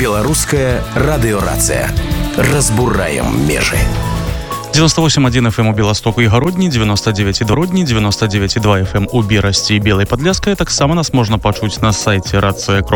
Беларуская радыёрацыя. Разбураем межы. 98,1 FM у Беластоку і Гародні, 99,2 Родні, 99,2 FM у Берасці і Белай Падляшскай. Таксама нас можна пачуць на сайце racea.ru.